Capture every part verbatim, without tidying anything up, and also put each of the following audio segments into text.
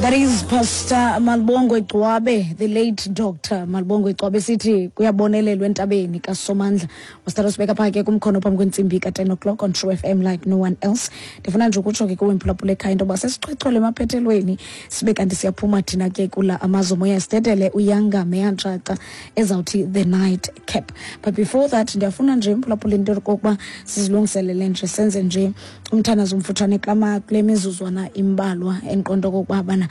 That is Pastor Malbongo Igcwabe, the late Doctor Malbongo Igcwabe sithi kuyabonelelwa entabeni kaSomandla. Wasithatha sibeka phake kumkhono phambi kwentsimbi ka ten o'clock on True F M like no one else. Ndifuna nje ukutsho ke kuwe mphulaphula ekhaya into basesichwechwele emaphethelweni sibe kanti siyaphuma thina ke kula amazo moya sithetele uyanga meyantshaca ezawuthi the night cap. But before that ndiyafuna nje mphulaphula into yokuba sizilungiselele nje senze nje umthandazo umfutshane kama kule mizuzwana imbalwa enqondo kokuba bana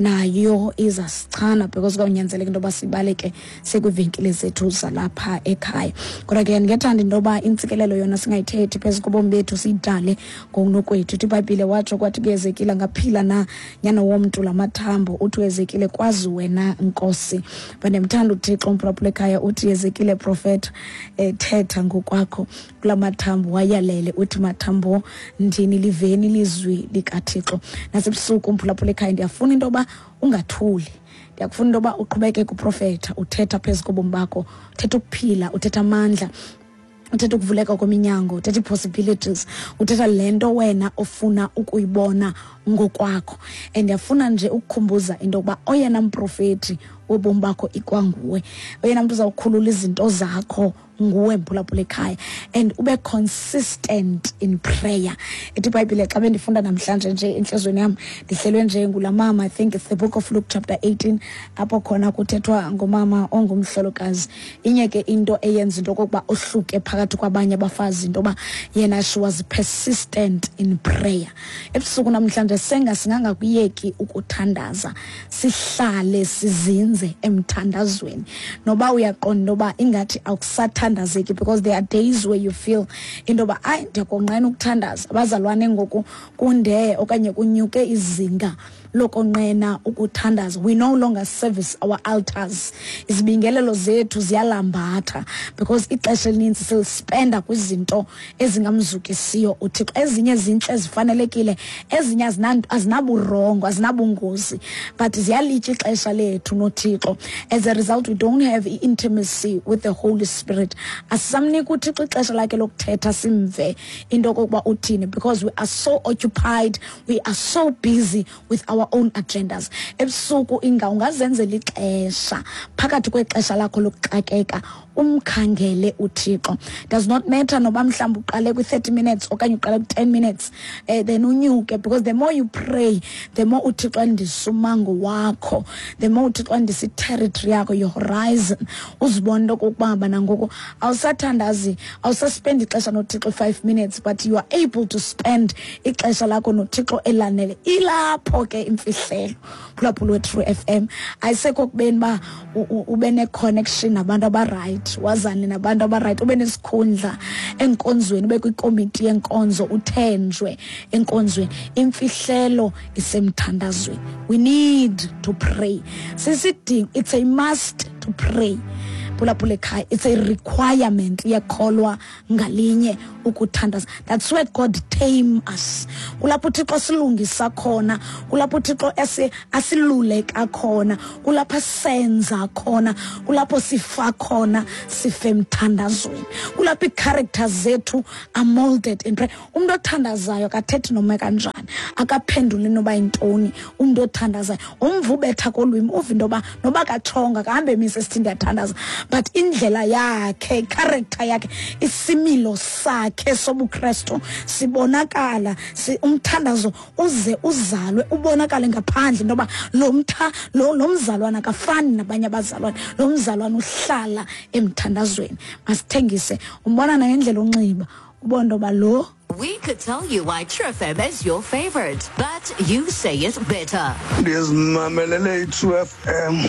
nayo izasichana because kawunyanzeleke into yoba sibaleke sekwiivenkile zethu zalapha ekhaya. Kodwa ke ngethanda into yoba intsikelelo yona singayithethi phezu kobomi bethu siyidale ngokunokwethu. iBhayibhile watsho kwathi kuYezekile ngaphila na nyana womntu lamathambo uthi uYezekile kwazi wena Nkosi. Bandemthanda uThixo mphulaphula ekhaya uthi Yezekile prophet eh, thetha ngokwakho kulamathambo wayalele uthi mathambo ndini liveni lizwi likaThixo. Nasebusuku mphulaphula ekhaya ndiyafuna into yoba ungathuli. Ndiyakufuna into yoba uqhubeke kuprofeta uthetha phezu kobomi bakho, uthetha ukuphila, uthetha amandla, uthetha ukuvuleka kweminyango, uthetha possibilities, uthetha lento wena ofuna ukuyibona ngokwakho. And ndiyafuna nje ukukhumbuza into yokuba oyena mprofeti wobomi bakho ikwanguwe, oyena mntu uzawukhulula izinto zakho nguwe mphulaphula ekhaya, and ube consistent in prayer. iBhayibhile xa bendifunda namhlanje nje enhlizweni yami ndihlelwe nje ngulamama, I think it's the book of Luke chapter eighteen apho khona kuthethwa ngomama ongumhlolokazi. Inye ke into eyenza into kokuba ohluke phakathi kwabanye abafazi into yoba yena she was persistent in prayer. Ebusuku namhlanje senga singanga kuyeki ukuthandaza, sihlale sizinze emthandazweni noba uyaqonda noba ingathi awusathandazeki, because there are days where you feel into yoba ayi ndiyakonqena ukuthandaza, abazalwane ngoku kunde okanye kunyuke izinga lokonqena ukuthandaza. We no longer service our altars. Izibingelelo zethu ziyalambatha because ixesha elininzi silispenda kwizinto ezingamzukisiyo uThixo. Ezinye izinto ezifanelekile, ezinye azinaburongo, azinabungozi, but ziyalitya ixesha lethu noThixo. As a result, we don't have intimacy with the Holy Spirit. Asamnika uThixo ixesha lakhe lokuthetha simve into kokuba uthini, because we are so occupied, we are so busy with our own agendas. Ebusuku inga ungazenzela ixesha phakathi kwexesha lakho lokuxakeka umkhangele uThixo. Does not matter noba mhlawumbe uqale kwi thirty minutes okanye uqale ku ten minutes, eh, then unyuke, because the more you pray the more uThixo andisa umango wakho, the more uThixo andisa territory yakho, your horizon. Uzibona okokuba bana ngoku awusathandazi, awusaspend ixesha noThixo five minutes, but you are able to spend ixesha lakho noThixo elanele. Ilapho ke imfihlelo phulaphula we-True F M ayisekho kubeni ba ube ne connection nabantu abaright, wazane nabantu abaright, ube nesikhundla enkonzweni, ube kwikomiti yenkonzo, uthenjwe enkonzweni. Imfihlelo isemthandazweni. We need to pray. Sisidingo, it's a must to pray. Phulaphula ekhaya, it's a requirement yakholwa ngalinye ukuthandaza. That's where God tame us. Kulapho uThixo silungisa khona, kulapho uThixo ese asiluleka khona, kulapho senza khona, kulapho sifa khona sife emthandazweni, kulapho icharacters zethu are molded in prayer. Umuntu othandazayo akathethi noma kanjani, akaphenduli noba intoni. Umuntu othandazayo umva ubetha kolwimi, uva into yoba noba katshonga kahambe emise sithi ndiyathandaza, but indlela yakhe, character yakhe, isimilo sakhe sobuKristu sibonakala. Si umthandazo uze uzalwe ubonakale ngaphandle into yoba lo mtha lo mzalwana akafani nabanye abazalwane, lo mzalwana uhlala emthandazweni. Masithengise umbona nangendlela unxiba ubona into yoba lo. We could tell you why True F M is your favorite, but you say it better. Ndizimamelele iTrue F M.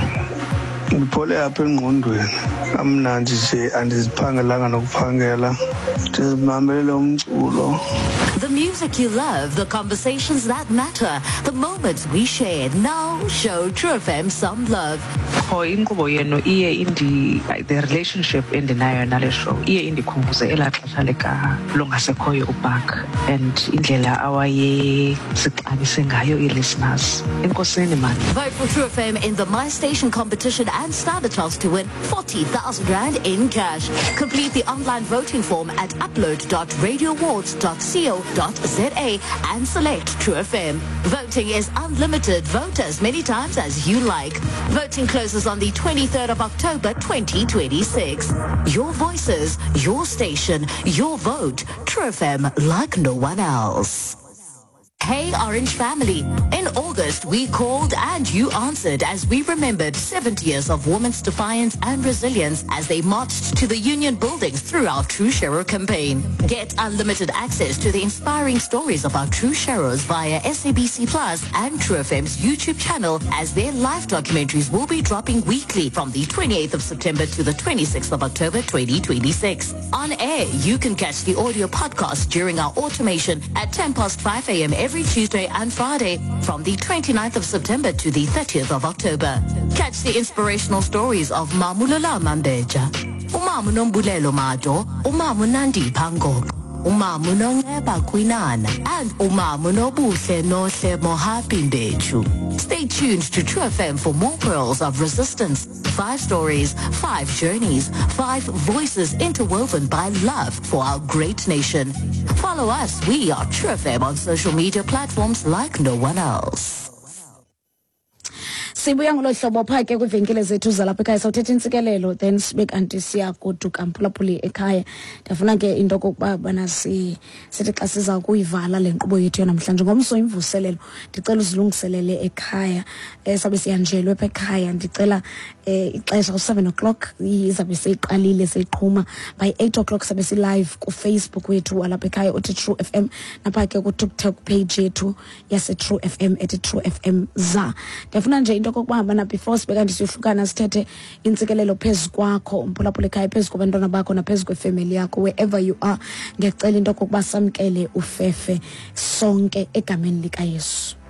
Ndiphole apha engqondweni, amnandi nje andiziphangelanga nokuphangela, ndizimamelele umculo. The music you love, the conversations that matter, the moments we shared. Now show True F M some love. Inkqubo yenu iye indi the relationship endinayo nale show iye indikhumbuze elaa xesha leka longasekhoyo uBark and indlela awaye sixabise ngayo i-listeners. Enkosini man. Vote for True F M in the My Station competition and stand a chance to win forty thousand rand in cash. Complete the online voting form at upload dot radio awards dot co dot z a and select True F M. Voting is unlimited. Vote as many times as you like. Voting closes on the twenty-third of October twenty twenty-six. Your voices, your station, your vote. True F M like no one else. Hey Orange family, in August we called and you answered as we remembered seventy years of women's defiance and resilience as they marched to the Union buildings through our True Shero campaign. Get unlimited access to the inspiring stories of our True Sheros via S A B C Plus and True F M's YouTube channel, as their live documentaries will be dropping weekly from the twenty-eighth of September to the twenty-sixth of October twenty twenty-six. On air, you can catch the audio podcast during our automation at ten past five a.m. every Tuesday and Friday from the twenty-ninth of September to the thirtieth of October. Catch the inspirational stories of Mamulola Mambeja, Umamu Nombulelo Mato, Umamu Nandi Pangok, Umamu Nongeba Kwinana, and Umamu Nobuhle Nohle Mohapi Mbechu. Stay tuned to True F M for more pearls of resistance. Five stories, five journeys, five voices interwoven by love for our great nation. Follow us. We are True F M on social media platforms like no one else. Sibuya ngolo hlobo pha ke kwivenkile zethu zalapha ekhaya sawuthetha intsikelelo then sibe kanti siya goduka mphulaphuli ekhaya. Ndafuna ke into kokuba bana si sithi xa siza kuyivala le nkqubo yethu namhlanje ngomso imvuselelo ndicela uzilungiselele ekhaya esabe siyanjelwe pha ekhaya. Ndicela ixesha ku seven o'clock izabe seyiqalile seyiqhuma by eight o'clock sabe si live ku Facebook wethu walapha ekhaya uthi True F M napha ke ku TikTok page yethu yase True F M ethi True F M za. Ndafuna nje into kokuba bana before sibeka ndisihlukana sithethe intsikelelo phezu kwakho mphulaphuli ekhaya phezu kwabantwana bakho naphezu kwefamily yakho wherever you are. Ngiyacela into kokuba samkele ufefe sonke egameni lika Yesu.